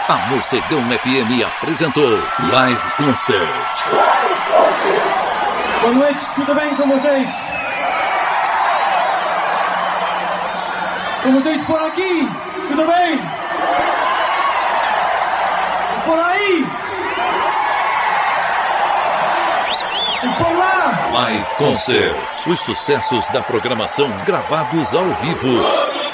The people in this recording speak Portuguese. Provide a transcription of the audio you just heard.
A Morcegão FM apresentou Live Concert. Boa noite, tudo bem com vocês? Com vocês por aqui, tudo bem? E por aí? E por lá? Live Concert. Os sucessos da programação gravados ao vivo.